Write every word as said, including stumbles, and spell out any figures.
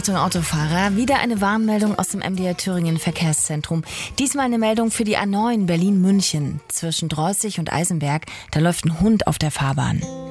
Achtung Autofahrer, wieder eine Warnmeldung aus dem M D R Thüringen Verkehrszentrum. Diesmal eine Meldung für die A neun Berlin-München. Zwischen Droßig und Eisenberg, da läuft ein Hund auf der Fahrbahn.